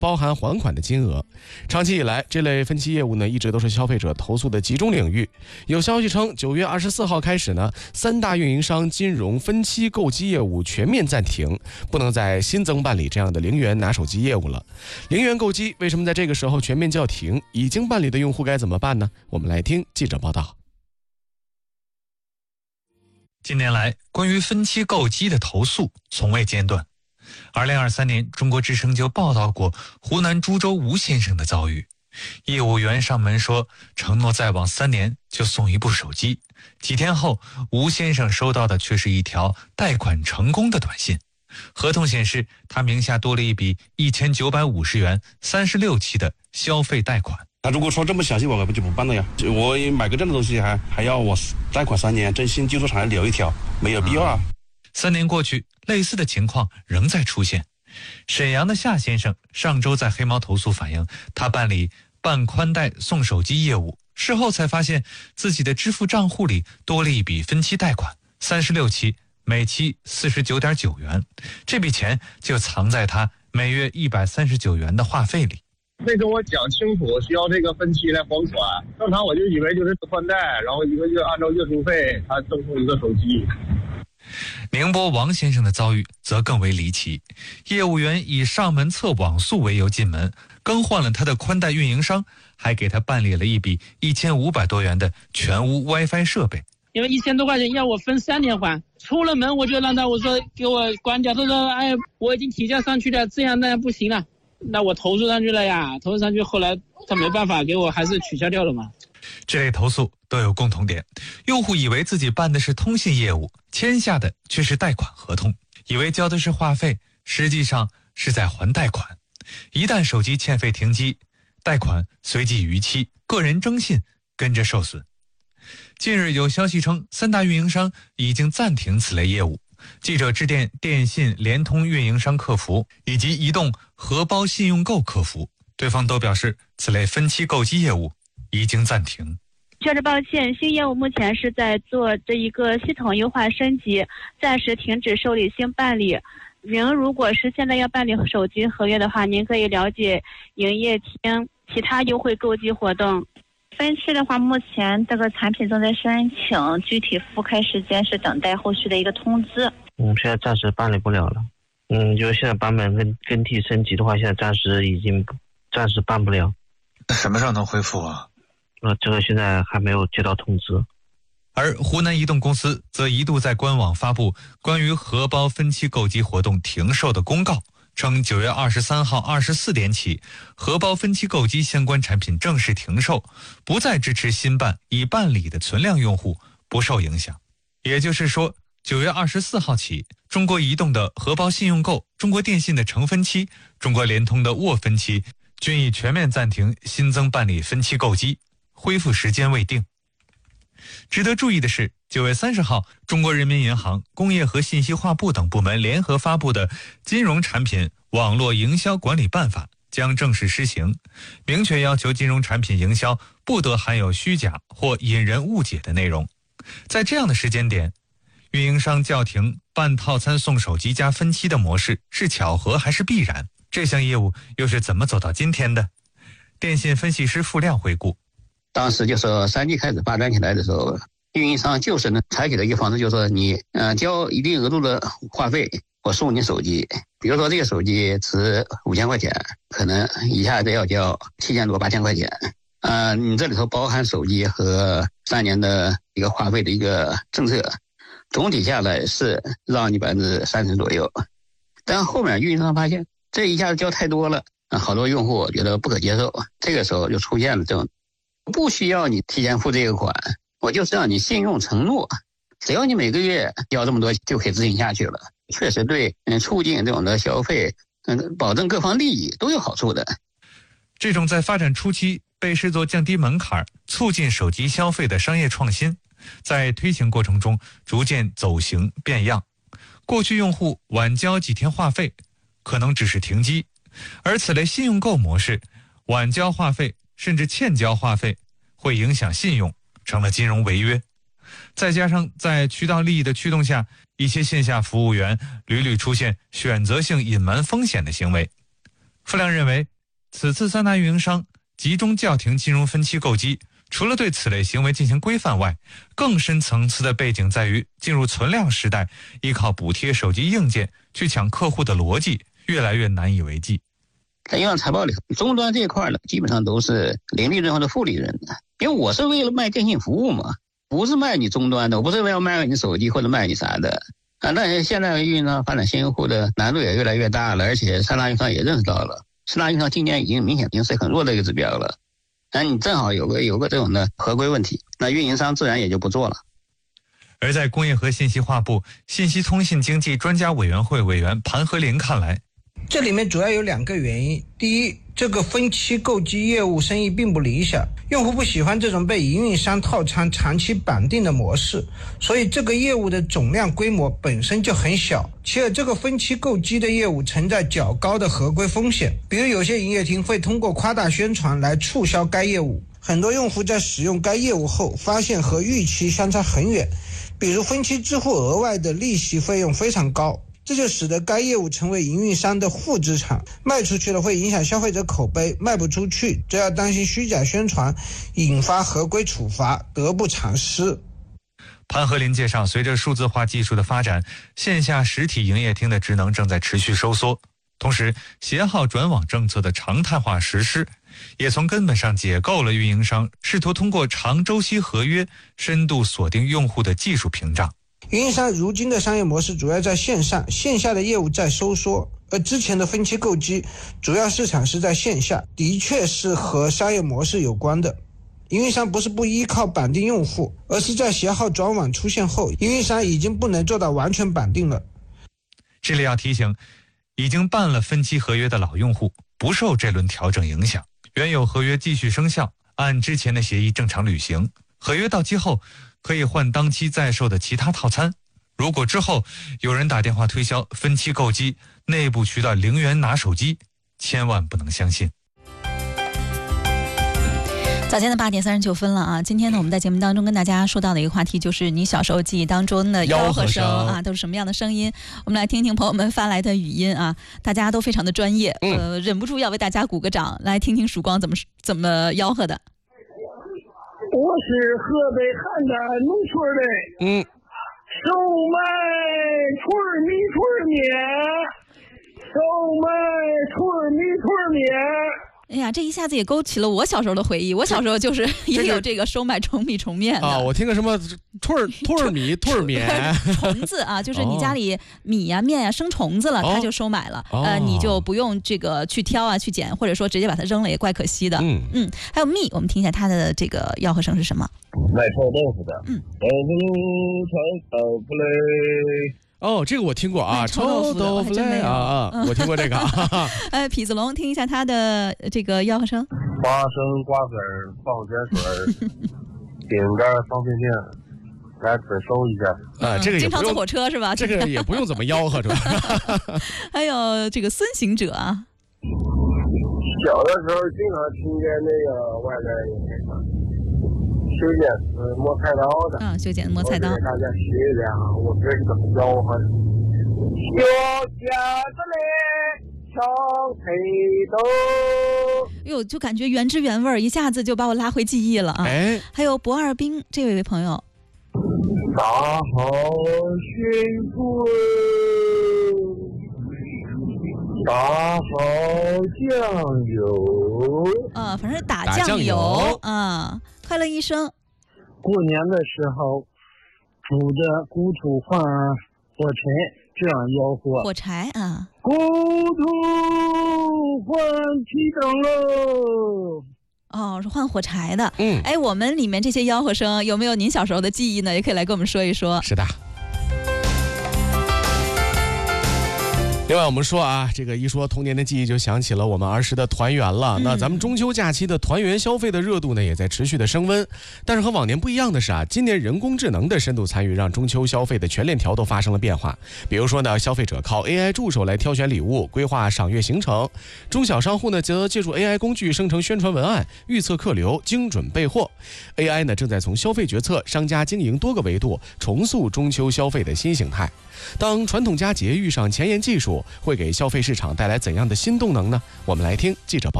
包含还款的金额。长期以来，这类分期业务呢，一直都是消费者投诉的集中领域。有消息称，9月24号开始呢，3大运营商金融分期购机业务全面暂停，不能再新增办理这样的零元拿手机业务了。零元购机为什么在这个时候全面叫停？已经办理的用户该怎么办呢？我们来听记者报道。 近年来，关于分期购机的投诉从未间断。2023年，中国之声就报道过湖南株洲吴先生的遭遇。业务员上门说，承诺再往3年就送一部手机。几天后，吴先生收到的却是一条贷款成功的短信。合同显示，他名下多了一笔1950元36期的消费贷款。 他如果说这么详细，我就不办了呀。我买个这样的东西还要我贷款3年，征信技术上还留一条，没有必要啊。 3年过去，类似的情况仍在出现。沈阳的夏先生上周在黑猫投诉反映，他办理办宽带送手机业务，事后才发现自己的支付账户里多了一笔分期贷款，36期，每期49.9元，这笔钱就藏在他每月139元的话费里。 没跟我讲清楚需要这个分期来还款，正常我就以为就是宽带，然后一个月按照月租费他赠送一个手机。 宁波王先生的遭遇则更为离奇，业务员以上门测网速为由进门，更换了他的宽带运营商，还给他办理了一笔1500多元的全屋 WiFi 设备。 因为1000多块钱要我分3年还，出了门我就让他我说给我关掉，他说哎我已经提交上去了，这样那样不行了。那我投诉上去了呀，投诉上去后来他没办法给我还是取消掉了嘛。 这类投诉都有共同点，用户以为自己办的是通信业务，签下的却是贷款合同，以为交的是话费，实际上是在还贷款。一旦手机欠费停机，贷款随即逾期，个人征信跟着受损。近日有消息称，3大运营商已经暂停此类业务。记者致电电信、联通运营商客服以及移动荷包信用购客服，对方都表示此类分期购机业务已经暂停。 确实抱歉，新业务目前是在做这一个系统优化升级，暂时停止受理新办理。您如果是现在要办理手机合约的话，您可以了解营业厅其他优惠购机活动。 分期的话，目前这个产品正在申请，具体复开时间是等待后续的一个通知。 现在暂时办理不了了。就是现在版本更替升级的话，现在暂时办不了。 那什么时候能恢复啊？ 这个现在还没有接到通知。 而湖南移动公司则一度在官网发布关于荷包分期购机活动停售的公告，称9月23号24点起，荷包分期购机相关产品正式停售，不再支持新办已办理的存量用户不受影响。也就是说，9月24号起，中国移动的荷包信用购、中国电信的成分期、中国联通的握分期均已全面暂停新增办理分期购机，恢复时间未定。值得注意的是，9月30号，中国人民银行、工业和信息化部等部门联合发布的《金融产品网络营销管理办法》将正式施行，明确要求金融产品营销不得含有虚假或引人误解的内容。在这样的时间点，运营商叫停办套餐送手机加分期的模式是巧合还是必然？这项业务又是怎么走到今天的？电信分析师付亮回顾， 当时就是3G 开始发展起来的时候，运营商就是采取的一个方式，就是说你交一定额度的话费，我送你手机。比如说这个手机值5000块钱，可能一下子要交7000多8000块钱。你这里头包含手机和3年的一个话费的一个政策，总体下来是让你30%左右。但后面运营商发现这一下子交太多了，好多用户觉得不可接受，这个时候就出现了这种不需要你提前付这个款，我就是让你信用承诺，只要你每个月交这么多就可以执行下去了。确实对促进这种的消费，保证各方利益都有好处的。 这种在发展初期被视作降低门槛、促进手机消费的商业创新，在推行过程中逐渐走形变样。过去用户晚交几天话费可能只是停机，而此类信用购模式，晚交话费甚至欠交话费会影响信用，成了金融违约。再加上在渠道利益的驱动下，一些线下服务员屡屡出现选择性隐瞒风险的行为。付亮认为， 此次3大运营商集中叫停金融分期购机，除了对此类行为进行规范外，更深层次的背景在于进入存量时代，依靠补贴手机硬件去抢客户的逻辑越来越难以为继。 在银行财报里，终端这一块呢，基本上都是零利润或者负利润的，因为我是为了卖电信服务嘛，不是卖你终端的，我不是为了卖你手机或者卖你啥的。但现在运营商发展新用户的难度也越来越大了，而且3大运营商也认识到了，4大运营商今年已经明显是很弱的一个指标了。那你正好有个这种的合规问题，那运营商自然也就不做了。 而在工业和信息化部信息通信经济专家委员会委员盘和林看来， 这里面主要有2个原因。第一，这个分期购机业务生意并不理想，用户不喜欢这种被营运商套餐长期绑定的模式，所以这个业务的总量规模本身就很小。其二，这个分期购机的业务存在较高的合规风险，比如有些营业厅会通过夸大宣传来促销该业务，很多用户在使用该业务后发现和预期相差很远，比如分期支付额外的利息费用非常高，这就使得该业务成为营运商的负资产，卖出去了会影响消费者口碑，卖不出去则要担心虚假宣传引发合规处罚，得不偿失。 潘和林介绍，随着数字化技术的发展，线下实体营业厅的职能正在持续收缩，同时携号转网政策的常态化实施，也从根本上解构了运营商试图通过长周期合约深度锁定用户的技术屏障。 运营商如今的商业模式主要在线上，线下的业务在收缩，而之前的分期购机主要市场是在线下，的确是和商业模式有关的。运营商不是不依靠绑定用户，而是在携号转网出现后，运营商已经不能做到完全绑定了。 这里要提醒，已经办了分期合约的老用户不受这轮调整影响，原有合约继续生效，按之前的协议正常履行，合约到期后可以换当期在售的其他套餐。如果之后有人打电话推销分期购机，内部渠道0元拿手机，千万不能相信。 早间的8点39分了啊！今天呢，我们在节目当中跟大家说到的一个话题，就是你小时候记忆当中的吆喝声啊，都是什么样的声音？我们来听听朋友们发来的语音啊，大家都非常的专业，忍不住要为大家鼓个掌，来听听曙光怎么吆喝的。 我是河北邯郸农村的，售卖村米村面，售卖村米村面。 哎呀，这一下子也勾起了我小时候的回忆。我小时候就是也有这个收买重米重面的啊。我听个什么兔米兔面虫子啊，就是你家里米呀面呀生虫子了，他就收买了。你就不用这个去挑啊去捡，或者说直接把它扔了，也怪可惜的。还有蜜，我们听一下它的这个吆喝声是什么？ 卖臭豆腐的。豆腐臭豆腐嘞。 哦，这个我听过啊，臭豆腐嘞啊，我听过这个。 痞子龙，听一下他的这个吆喝声。 花生、瓜子、矿泉水、饼干、方便面，来此收一下。 这个也经常坐火车是吧？ 这个也不用怎么吆喝，是吧？ 还有这个孙行者啊。 小的时候经常听见那个外来人修剪磨菜刀的， 修剪磨菜刀。 大家学一点啊，我这是怎么吆喝的？小家子嘞，小菜刀。 哟，就感觉原汁原味，一下子就把我拉回记忆了啊！还有博二兵这位朋友， 打好熏锅，打好酱油。 反正打酱油啊。快乐一生。 过年的时候煮的古土换火柴，这样吆喝。 火柴啊。 古土换提灯喽。 是换火柴的。我们里面这些吆喝声有没有您小时候的记忆呢？也可以来跟我们说一说。 是的。另外我们说啊，这个一说童年的记忆，就想起了我们儿时的团圆了。那咱们中秋假期的团圆消费的热度呢，也在持续的升温。但是和往年不一样的是啊，今年人工智能的深度参与，让中秋消费的全链条都发生了变化。比如说呢，消费者靠 AI 助手来挑选礼物，规划赏月行程；中小商户呢，则借助 AI 工具生成宣传文案，预测客流，精准备货。AI 呢，正在从消费决策、商家经营多个维度重塑中秋消费的新形态。当传统佳节遇上前沿技术，会给消费市场带来怎样的新动能呢？我们来听记者报道。